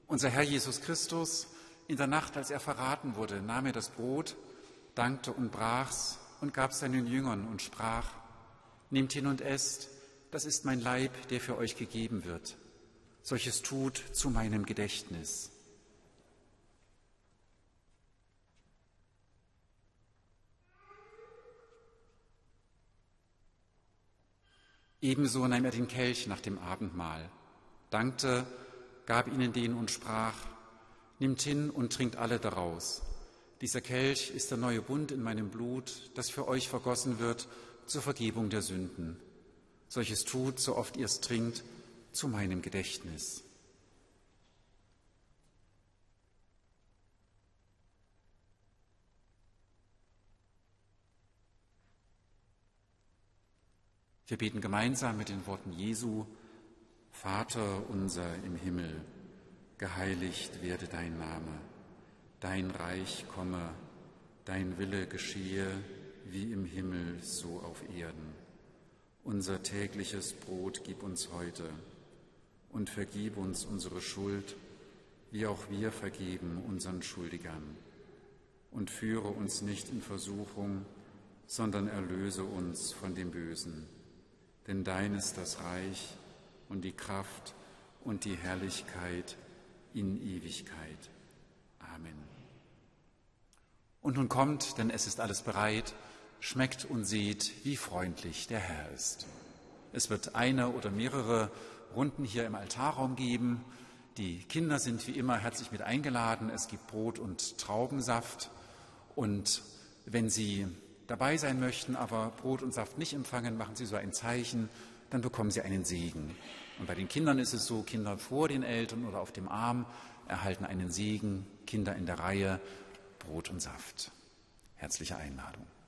Unser Herr Jesus Christus, in der Nacht, als er verraten wurde, nahm er das Brot, dankte und brach's und gab seinen Jüngern und sprach: Nehmt hin und esst, das ist mein Leib, der für euch gegeben wird. Solches tut zu meinem Gedächtnis. Ebenso nahm er den Kelch nach dem Abendmahl, dankte, gab ihnen den und sprach: Nimmt hin und trinkt alle daraus. Dieser Kelch ist der neue Bund in meinem Blut, das für euch vergossen wird zur Vergebung der Sünden. Solches tut, so oft ihr es trinkt, zu meinem Gedächtnis. Wir beten gemeinsam mit den Worten Jesu: Vater unser im Himmel, geheiligt werde dein Name, dein Reich komme, dein Wille geschehe, wie im Himmel, so auf Erden. Unser tägliches Brot gib uns heute und vergib uns unsere Schuld, wie auch wir vergeben unseren Schuldigern. Und führe uns nicht in Versuchung, sondern erlöse uns von dem Bösen. Denn dein ist das Reich und die Kraft und die Herrlichkeit in Ewigkeit. Amen. Und nun kommt, denn es ist alles bereit, schmeckt und seht, wie freundlich der Herr ist. Es wird eine oder mehrere Runden hier im Altarraum geben. Die Kinder sind wie immer herzlich mit eingeladen. Es gibt Brot und Traubensaft. Und wenn Sie dabei sein möchten, aber Brot und Saft nicht empfangen, machen Sie so ein Zeichen, dann bekommen Sie einen Segen. Und bei den Kindern ist es so, Kinder vor den Eltern oder auf dem Arm erhalten einen Segen, Kinder in der Reihe, Brot und Saft. Herzliche Einladung.